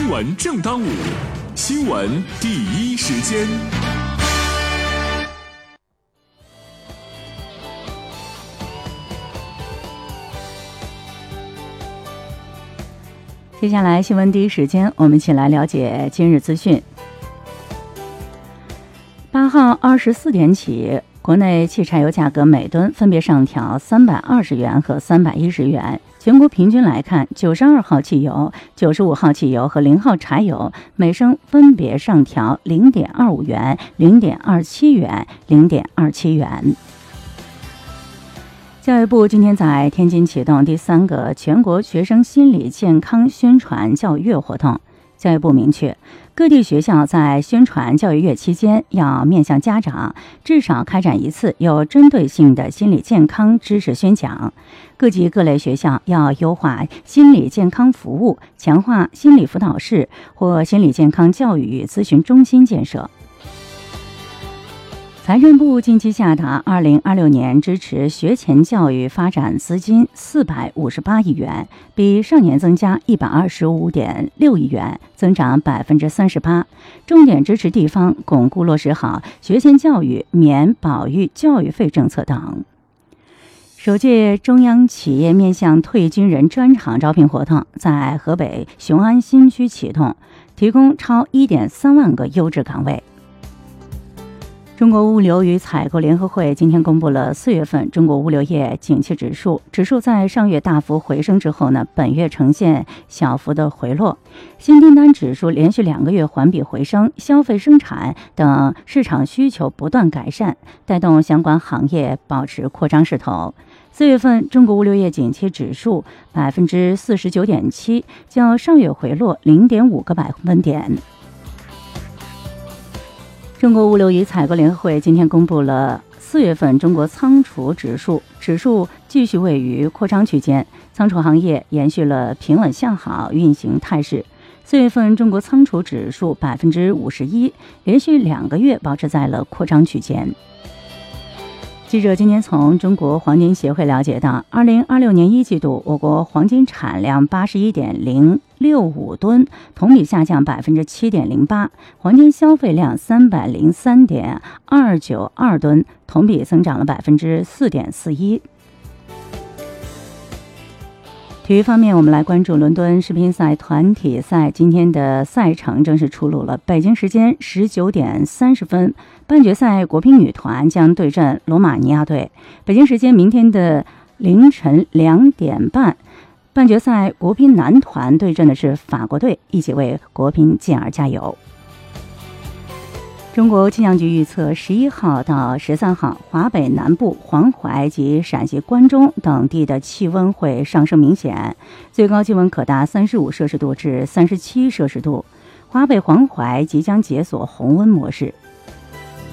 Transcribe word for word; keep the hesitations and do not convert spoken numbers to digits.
新闻正当午，新闻第一时间。 接下来新闻第一时间，我们一起来了解今日资讯。八号二十四点起，国内汽柴油价格每吨分别上调三百二十元和三百一十元。全国平均来看，九十二号汽油、九十五号汽油和零号柴油每升分别上调零点二五元、零点二七元、零点二七元。教育部今天在天津启动第三个全国学生心理健康宣传教育月活动。教育部明确，各地学校在宣传教育月期间要面向家长，至少开展一次有针对性的心理健康知识宣讲。各级各类学校要优化心理健康服务，强化心理辅导室或心理健康教育与咨询中心建设。财政部近期下达二零二六年支持学前教育发展资金四百五十八亿元，比上年增加一百二十五点六亿元，增长百分之三十八。重点支持地方巩固落实好学前教育免保育教育费政策等。首届中央企业面向退军人专场招聘活动在河北雄安新区启动，提供超一点三万个优质岗位。中国物流与采购联合会今天公布了四月份中国物流业景气指数，指数在上月大幅回升之后呢，本月呈现小幅的回落。新订单指数连续两个月环比回升，消费生产等市场需求不断改善，带动相关行业保持扩张势头。四月份中国物流业景气指数百分之四十九点七，较上月回落零点五个百分点。中国物流与采购联合会今天公布了四月份中国仓储指数，指数继续位于扩张区间，仓储行业延续了平稳向好运行态势。四月份中国仓储指数百分之五十一，连续两个月保持在了扩张区间。记者今天从中国黄金协会了解到，二零二六年一季度我国黄金产量八十一点零六五吨，同比下降百分之七点零八；黄金消费量三百零三点二九二吨，同比增长了百分之四点四一。体育方面，我们来关注伦敦世乒赛团体赛，今天的赛程正式出炉了。北京时间十九点三十分，半决赛国乒女团将对阵罗马尼亚队。北京时间明天的凌晨两点半，半决赛国乒男团对阵的是法国队，一起为国乒健儿加油。中国气象局预测，十一号到十三号，华北南部、黄淮及陕西关中等地的气温会上升明显，最高气温可达三十五摄氏度至三十七摄氏度。华北、黄淮即将解锁红温模式。